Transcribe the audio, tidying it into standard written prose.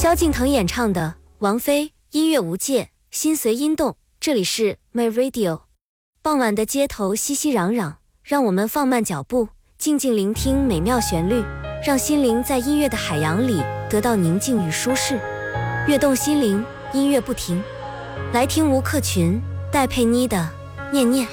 萧敬腾演唱的王菲音乐无界，心随音动。这里是 My Radio。 傍晚的街头熙熙攘攘，让我们放慢脚步，静静聆听美妙旋律，让心灵在音乐的海洋里得到宁静与舒适。悦动心灵，音乐不停。来听吴克群、戴佩妮的《念念》。